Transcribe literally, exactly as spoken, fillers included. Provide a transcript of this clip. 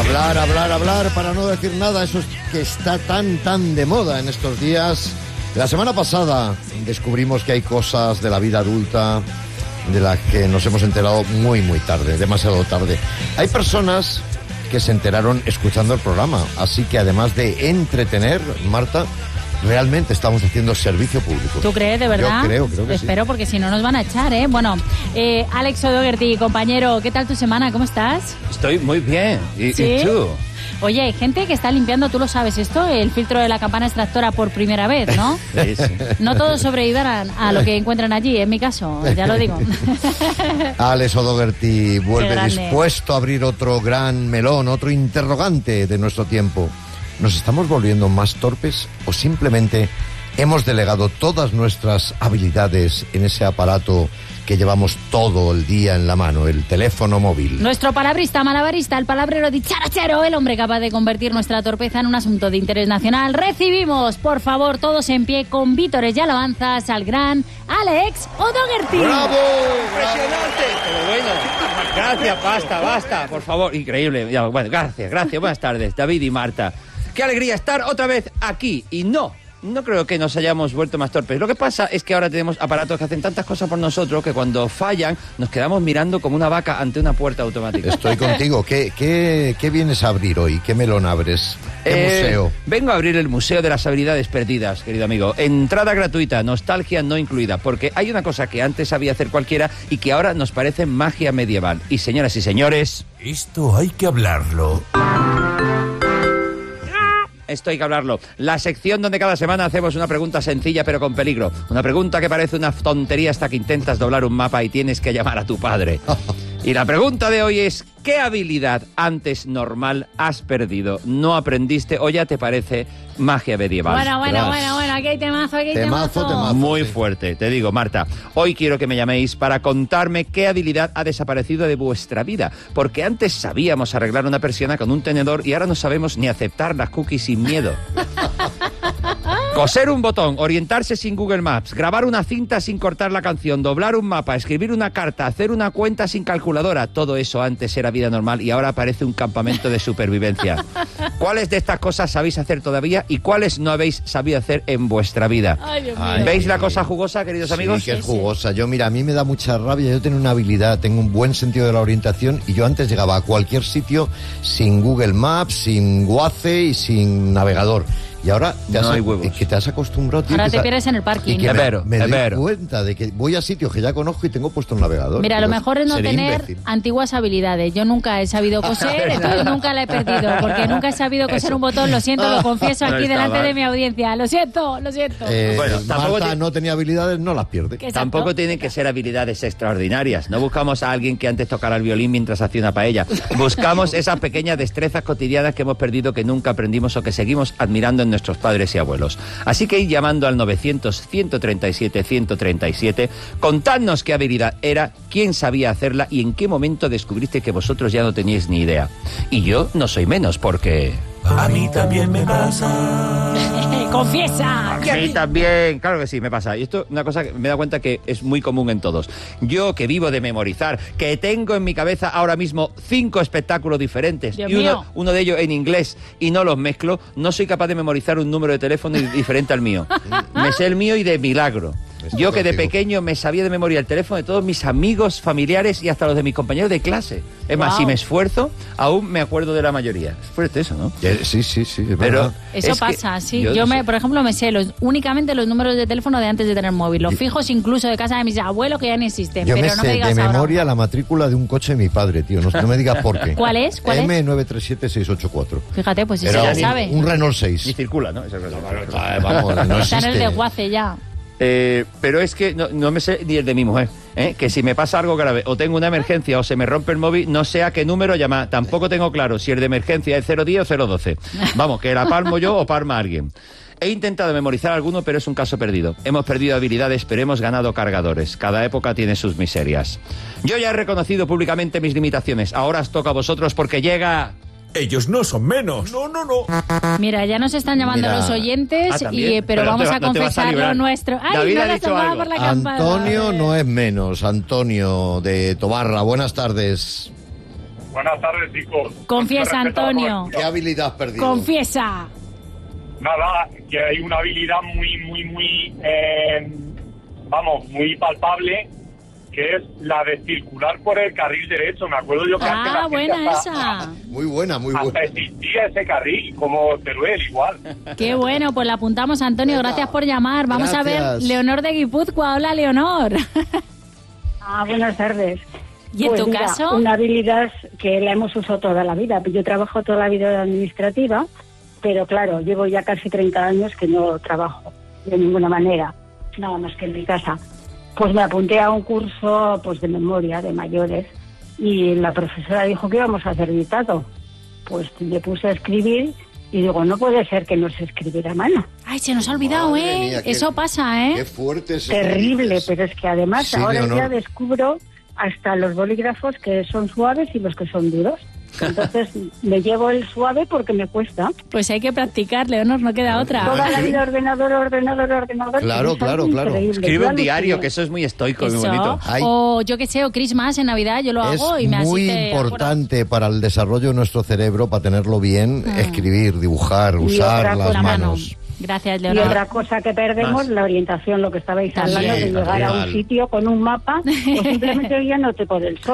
Hablar, hablar, hablar, para no decir nada, eso es que está tan, tan de moda en estos días. La semana pasada descubrimos que hay cosas de la vida adulta de las que nos hemos enterado muy, muy tarde, demasiado tarde. Hay personas que se enteraron escuchando el programa, así que además de entretener, Marta, realmente estamos haciendo servicio público. ¿Tú crees, de verdad? Yo creo, creo que Espero, sí. porque si no nos van a echar, ¿eh? Bueno, eh, Alex O'Doherty, compañero, ¿qué tal tu semana? ¿Cómo estás? Estoy muy bien. ¿Y, ¿Sí? ¿Y tú? Oye, hay gente que está limpiando, tú lo sabes esto, el filtro de la campana extractora por primera vez, ¿no? Sí, sí. No todos sobrevivirán a lo que encuentran allí, en mi caso, ya lo digo. Alex O'Doherty vuelve grande. dispuesto a abrir otro gran melón, otro interrogante de nuestro tiempo. ¿Nos estamos volviendo más torpes o simplemente hemos delegado todas nuestras habilidades en ese aparato que llevamos todo el día en la mano, el teléfono móvil? Nuestro palabrista, malabarista, el palabrero dicharachero, el hombre capaz de convertir nuestra torpeza en un asunto de interés nacional. Recibimos, por favor, todos en pie, con vítores y alabanzas, al gran Alex O'Doherty. ¡Bravo! Impresionante, pero bueno. Gracias, basta, basta, por favor. Increíble. Ya, bueno, gracias, gracias. Buenas tardes, David y Marta. Qué alegría estar otra vez aquí. Y no, no creo que nos hayamos vuelto más torpes. Lo que pasa es que ahora tenemos aparatos que hacen tantas cosas por nosotros que cuando fallan nos quedamos mirando como una vaca ante una puerta automática. Estoy contigo. ¿Qué, qué, qué vienes a abrir hoy? ¿Qué melón abres? ¿Qué Eh, museo? Vengo a abrir el Museo de las Habilidades Perdidas, querido amigo. Entrada gratuita, nostalgia no incluida, porque hay una cosa que antes sabía hacer cualquiera y que ahora nos parece magia medieval. Y señoras y señores, Esto hay que hablarlo. esto hay que hablarlo. La sección donde cada semana hacemos una pregunta sencilla pero con peligro. Una pregunta que parece una tontería hasta que intentas doblar un mapa y tienes que llamar a tu padre. Y la pregunta de hoy es, ¿qué habilidad antes normal has perdido, no aprendiste o ya te parece magia medieval? Bueno, bueno, Tras. bueno, bueno, aquí hay temazo, aquí hay Temazo, temazo. temazo. Muy sí. fuerte, te digo, Marta. Hoy quiero que me llaméis para contarme qué habilidad ha desaparecido de vuestra vida. Porque antes sabíamos arreglar una persiana con un tenedor y ahora no sabemos ni aceptar las cookies sin miedo. Coser un botón, orientarse sin Google Maps, grabar una cinta sin cortar la canción, doblar un mapa, escribir una carta, hacer una cuenta sin calculadora. Todo eso antes era vida normal y ahora parece un campamento de supervivencia. ¿Cuáles de estas cosas sabéis hacer todavía y cuáles no habéis sabido hacer en vuestra vida? Ay, Dios mío. Ay. ¿Veis la cosa jugosa, queridos Sí, amigos? que es jugosa. Yo, mira, a mí me da mucha rabia. Yo tengo una habilidad, tengo un buen sentido de la orientación y yo antes llegaba a cualquier sitio sin Google Maps, sin Waze y sin navegador. Y ahora te No has, hay huevos. que te has acostumbrado, tío. Ahora que te sa- pierdes en el Y parking. que Es me, vero, me es doy vero. cuenta de que voy a sitios que ya conozco y tengo puesto el navegador. Mira, lo Digo, mejor es no seré tener imbécil. antiguas habilidades. Yo nunca he sabido coser, entonces nunca la he perdido, porque nunca he sabido coser Eso. un botón. Lo siento, lo confieso No aquí está delante mal. de mi audiencia. Lo siento, lo siento. Eh, Bueno, tampoco Marta te- no tenía habilidades, no las pierde. Que exacto. Tampoco tienen que ser habilidades extraordinarias. No buscamos a alguien que antes tocara el violín mientras hacía una paella. Buscamos esas pequeñas destrezas cotidianas que hemos perdido, que nunca aprendimos o que seguimos admirando en nuestros padres y abuelos. Así que id llamando al novecientos, ciento treinta y siete, ciento treinta y siete, contadnos qué habilidad era, quién sabía hacerla y en qué momento descubriste que vosotros ya no teníais ni idea. Y yo no soy menos, porque... A mí también me pasa. ¡Confiesa! A mí también, claro que sí, me pasa. Y esto es una cosa que me da cuenta que es muy común en todos. Yo, que vivo de memorizar, que tengo en mi cabeza ahora mismo cinco espectáculos diferentes, Dios y uno, mío. uno de ellos en inglés, y no los mezclo, no soy capaz de memorizar un número de teléfono diferente al mío. Me sé el mío y de milagro. Estoy Yo, que de contigo. pequeño me sabía de memoria el teléfono de todos mis amigos, familiares y hasta los de mis compañeros de clase. Es más, Wow. si me esfuerzo, aún me acuerdo de la mayoría. Es fuerte eso, ¿no? Eh, Sí, sí, sí, es Pero verdad. Eso es que pasa, sí. yo Yo, no me, sé. por ejemplo, me sé los, únicamente los números de teléfono de antes de tener móvil. Los fijos incluso de casa de mis abuelos que ya ni existen. Yo pero me no sé me digas de ahora. memoria la matrícula de un coche de mi padre, tío. No, no me digas por qué. ¿Cuál es? ¿Cuál es? eme nueve tres siete seis ocho cuatro. Fíjate, pues si se Era la un, sabe. un Renault Y seis. circula, ¿no? Eso es verdad. Eh, Vamos, no Está en el existe. desguace ya. Eh, pero es que no, no me sé ni el de mi mujer, ¿eh? Que si me pasa algo grave o tengo una emergencia o se me rompe el móvil, no sé a qué número llamar. Tampoco tengo claro si el de emergencia es cero diez o cero doce. Vamos, que la palmo yo o palma alguien. He intentado memorizar alguno, pero es un caso perdido. Hemos perdido habilidades, pero hemos ganado cargadores. Cada época tiene sus miserias. Yo ya he reconocido públicamente mis limitaciones. Ahora os toca a vosotros porque llega... Ellos no son menos. No, no, no. Mira, ya nos están llamando Mira. los oyentes, Ah, ¿también? y, eh, pero, Pero vamos te va- a no te vas a confesar lo librar. nuestro. ¡Ay, David no ha la dicho tomaba algo. por la campana! Antonio no es menos. Antonio de Tobarra, buenas tardes. Buenas tardes, chicos. Confiesa, Respetado Antonio. por- ¿Qué habilidad has perdido? Confiesa. Nada, que hay una habilidad muy, muy, muy, eh, vamos, muy palpable, que es la de circular por el carril derecho. Me acuerdo yo que antes la Ah, gente buena hasta- esa. Muy buena, muy Hasta buena. existía ese carril, como Teruel, igual. Qué bueno, pues la apuntamos, Antonio. Venga. Gracias por llamar. Vamos a ver, Gracias. Leonor de Guipúzcoa. Hola, Leonor. Ah, buenas tardes. ¿Y en Pues tu mira, caso? una habilidad que la hemos usado toda la vida. Yo trabajo toda la vida de administrativa, pero claro, llevo ya casi treinta años que no trabajo de ninguna manera, nada más que en mi casa. Pues me apunté a un curso pues de memoria de mayores y la profesora dijo que íbamos a hacer dictado. Pues me puse a escribir y digo, no puede ser que no se escribiera a mano. Ay, se nos ha olvidado, Madre ¿eh? mía, qué- Eso pasa, ¿eh? Qué fuerte es eso que Terrible, dices. pero es que además Sí, ahora Leonor. ya descubro hasta los bolígrafos que son suaves y los que son duros. Entonces me llevo el suave porque me cuesta. Pues hay que practicar, Leonor, no queda otra. Toda la vida ordenador, ordenador, ordenador. Claro, y es claro, algo claro. increíble. Escribe Yo un diario, alucino. que eso es muy estoico y muy Eso. bonito. Ay. O yo qué sé, o Christmas en Navidad, yo lo Es hago y me muy así te importante para el desarrollo de nuestro cerebro, para tenerlo bien, Ah. escribir, dibujar, usar otra las cosa- la mano. manos. Gracias, Y Leonor. otra cosa que perdemos, Más. la orientación, lo que estabais hablando, También. de llegar a Total. un sitio con un mapa o simplemente guiándote por el sol.